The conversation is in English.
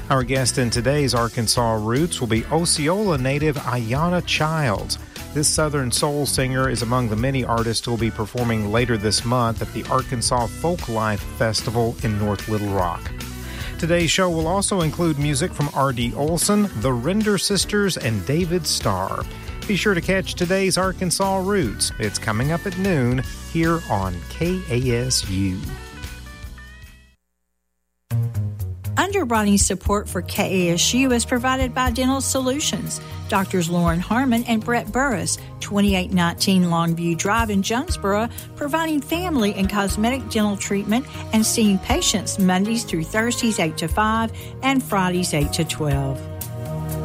Our guest in today's Arkansas Roots will be Osceola native Ayanna Childs. This Southern soul singer is among the many artists who will be performing later this month at the Arkansas Folklife Festival in North Little Rock. Today's show will also include music from R.D. Olson, the Render Sisters, and David Starr. Be sure to catch today's Arkansas Roots. It's coming up at noon here on KASU. Underwriting support for KASU is provided by Dental Solutions. Doctors Lauren Harmon and Brett Burris, 2819 Longview Drive in Jonesboro, providing family and cosmetic dental treatment and seeing patients Mondays through Thursdays 8 to 5 and Fridays 8 to 12.